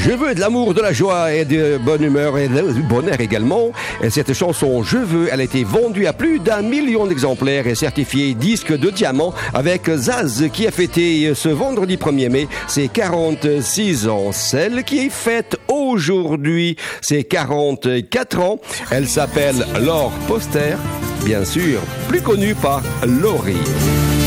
Je veux de l'amour, de la joie et de bonne humeur et de bonheur également. Et cette chanson Je veux, elle a été vendue à plus d'1 million d'exemplaires et certifiée disque de diamant avec Zaz qui a fêté ce vendredi 1er mai ses 46 ans. Celle qui est faite aujourd'hui, ses 44 ans. Elle s'appelle Laure Poster, bien sûr, plus connue par Laurie.